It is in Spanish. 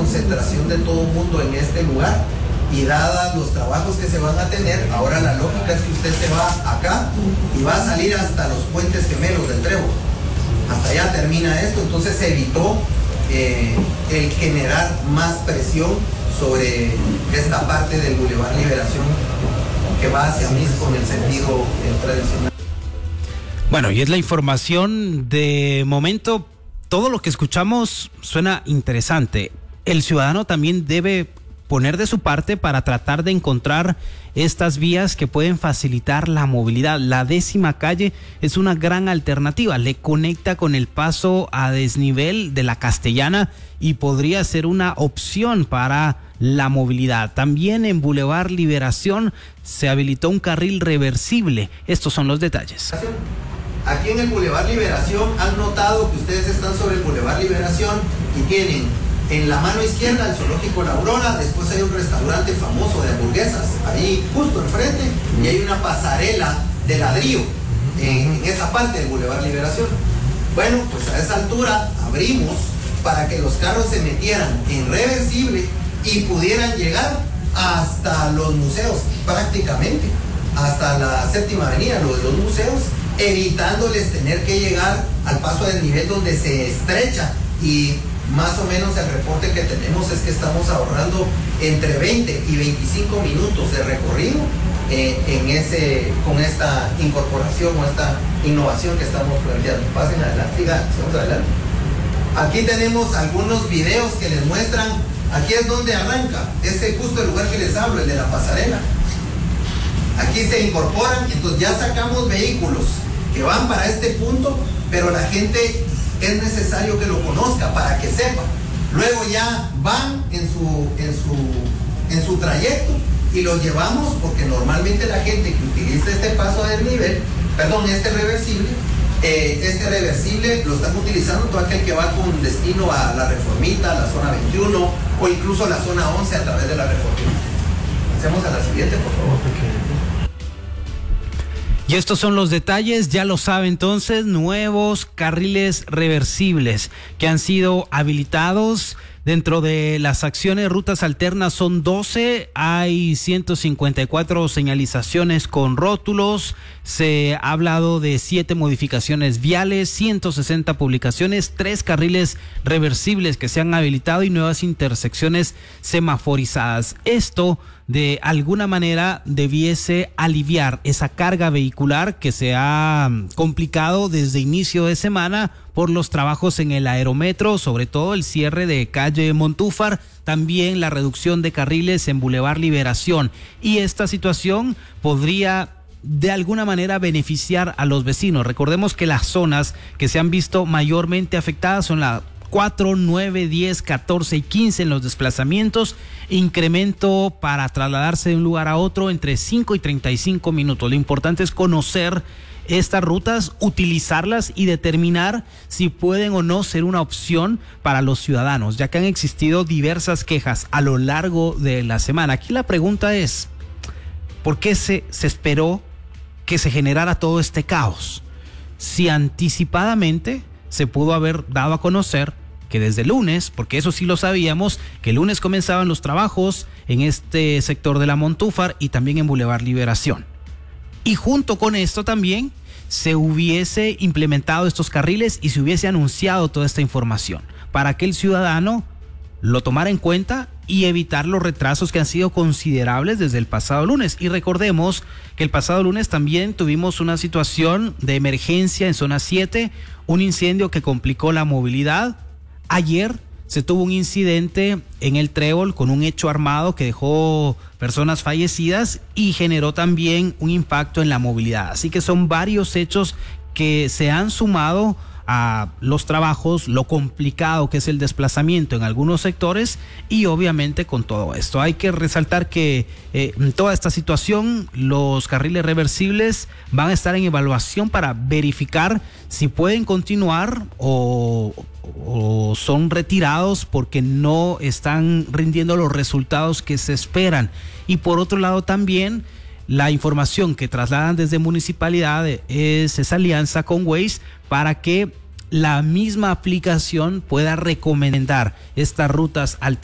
concentración de todo el mundo en este lugar. Y dadas los trabajos que se van a tener, ahora la lógica es que usted se va acá y va a salir hasta los puentes gemelos del Trébol. Hasta allá termina esto, entonces se evitó el generar más presión sobre esta parte del Boulevard Liberación que va hacia Misco en el sentido tradicional. Bueno, y es la información de momento. Todo lo que escuchamos suena interesante. El ciudadano también debe poner de su parte para tratar de encontrar estas vías que pueden facilitar la movilidad. La 10ª calle es una gran alternativa, le conecta con el paso a desnivel de la Castellana y podría ser una opción para la movilidad. También en Boulevard Liberación se habilitó un carril reversible. Estos son los detalles. Aquí en el Boulevard Liberación han notado que ustedes están sobre el Boulevard Liberación y tienen en la mano izquierda el zoológico La Aurora, después hay un restaurante famoso de hamburguesas, ahí justo enfrente, y hay una pasarela de ladrillo en esa parte del Boulevard Liberación. Bueno, pues a esa altura abrimos para que los carros se metieran en reversible y pudieran llegar hasta los museos, prácticamente, hasta la 7ª avenida, lo de los museos, evitándoles tener que llegar al paso del nivel donde se estrecha. Y más o menos el reporte que tenemos es que estamos ahorrando entre 20 y 25 minutos de recorrido con esta incorporación o esta innovación que estamos planteando. Pasen adelante, vamos adelante. Aquí tenemos algunos videos que les muestran, aquí es donde arranca, ese justo el lugar que les hablo, el de la pasarela. Aquí se incorporan, entonces ya sacamos vehículos que van para este punto, pero la gente es necesario que lo conozca para que sepa. Luego ya van en su trayecto y lo llevamos, porque normalmente la gente que utiliza este paso a desnivel, este reversible lo están utilizando todo aquel que va con destino a la Reformita, a la zona 21 o incluso a la zona 11 a través de la Reformita. Pasemos a la siguiente, por favor. Y estos son los detalles, ya lo sabe entonces, nuevos carriles reversibles que han sido habilitados. Dentro de las acciones, rutas alternas son 12, hay 154 señalizaciones con rótulos, se ha hablado de 7 modificaciones viales, 160 publicaciones, 3 carriles reversibles que se han habilitado y nuevas intersecciones semaforizadas. Esto de alguna manera debiese aliviar esa carga vehicular que se ha complicado desde inicio de semana por los trabajos en el aerometro, sobre todo el cierre de calle Montúfar, también la reducción de carriles en Boulevard Liberación. Y esta situación podría de alguna manera beneficiar a los vecinos. Recordemos que las zonas que se han visto mayormente afectadas son la 4, 9, 10, 14 y 15 en los desplazamientos, incremento para trasladarse de un lugar a otro entre 5 y 35 minutos. Lo importante es conocer estas rutas, utilizarlas y determinar si pueden o no ser una opción para los ciudadanos, ya que han existido diversas quejas a lo largo de la semana. Aquí la pregunta es, ¿por qué se esperó que se generara todo este caos? Si anticipadamente se pudo haber dado a conocer que desde el lunes, porque eso sí lo sabíamos, que el lunes comenzaban los trabajos en este sector de la Montúfar y también en Boulevard Liberación. Y junto con esto también se hubiese implementado estos carriles y se hubiese anunciado toda esta información para que el ciudadano lo tomara en cuenta y evitar los retrasos que han sido considerables desde el pasado lunes. Y recordemos que el pasado lunes también tuvimos una situación de emergencia en zona 7, un incendio que complicó la movilidad. Ayer se tuvo un incidente en el Trébol con un hecho armado que dejó personas fallecidas y generó también un impacto en la movilidad. Así que son varios hechos que se han sumado a los trabajos, lo complicado que es el desplazamiento en algunos sectores y obviamente con todo esto. Hay que resaltar que en toda esta situación los carriles reversibles van a estar en evaluación para verificar si pueden continuar o son retirados porque no están rindiendo los resultados que se esperan. Y por otro lado también la información que trasladan desde municipalidad es esa alianza con Waze para que la misma aplicación pueda recomendar estas rutas alternativas.